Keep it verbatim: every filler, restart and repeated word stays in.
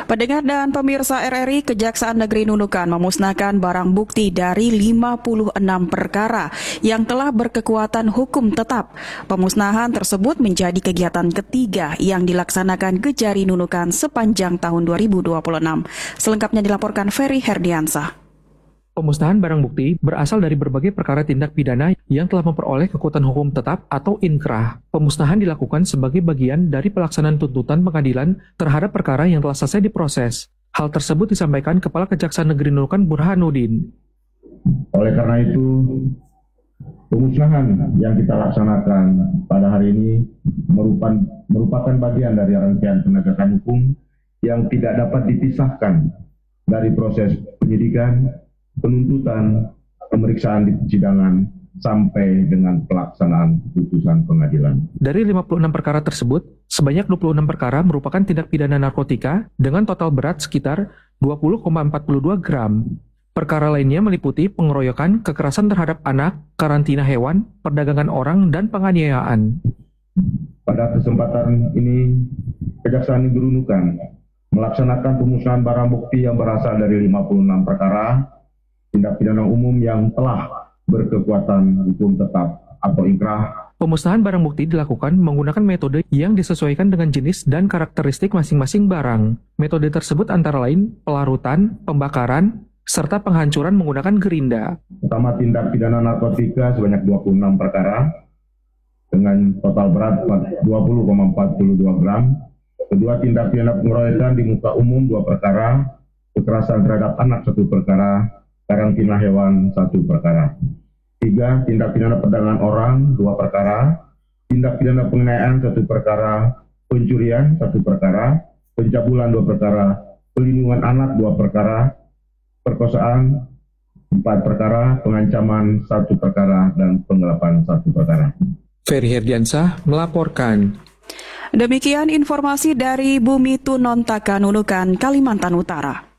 Pendengar dan pemirsa R R I, Kejaksaan Negeri Nunukan memusnahkan barang bukti dari lima puluh enam perkara yang telah berkekuatan hukum tetap. Pemusnahan tersebut menjadi kegiatan ketiga yang dilaksanakan Kejari Nunukan sepanjang tahun dua ribu dua puluh enam. Selengkapnya dilaporkan Ferry Herdiansah. Pemusnahan barang bukti berasal dari berbagai perkara tindak pidana yang telah memperoleh kekuatan hukum tetap atau inkrah. Pemusnahan dilakukan sebagai bagian dari pelaksanaan tuntutan pengadilan terhadap perkara yang telah selesai diproses. Hal tersebut disampaikan Kepala Kejaksaan Negeri Nunukan Burhanuddin. Oleh karena itu, pemusnahan yang kita laksanakan pada hari ini merupakan, merupakan bagian dari rangkaian penegakan hukum yang tidak dapat dipisahkan dari proses penyidikan, penuntutan, pemeriksaan di persidangan, sampai dengan pelaksanaan putusan pengadilan. Dari lima puluh enam perkara tersebut, sebanyak dua puluh enam perkara merupakan tindak pidana narkotika dengan total berat sekitar dua puluh koma empat dua gram. Perkara lainnya meliputi pengeroyokan, kekerasan terhadap anak, karantina hewan, perdagangan orang, dan penganiayaan. Pada kesempatan ini, Kejaksaan Negeri Nunukan melaksanakan pemusnahan barang bukti yang berasal dari lima puluh enam perkara tindak pidana umum yang telah berkekuatan hukum tetap atau inkrah. Pemusnahan barang bukti dilakukan menggunakan metode yang disesuaikan dengan jenis dan karakteristik masing-masing barang. Metode tersebut antara lain pelarutan, pembakaran, serta penghancuran menggunakan gerinda. Pertama, tindak pidana narkotika sebanyak dua puluh enam perkara dengan total berat dua puluh koma empat dua gram. Kedua, tindak pidana pengeroyokan di muka umum dua perkara, kekerasan terhadap anak satu perkara, karantina hewan satu perkara. Tiga, tindak pidana perdagangan orang dua perkara, tindak pidana penganiayaan satu perkara, pencurian satu perkara, pencabulan dua perkara, pelindungan anak dua perkara, perkosaan empat perkara, pengancaman satu perkara, dan penggelapan satu perkara. Ferry Herdiansah melaporkan. Demikian informasi dari Bumi Tunontaka Nunukan, Kalimantan Utara.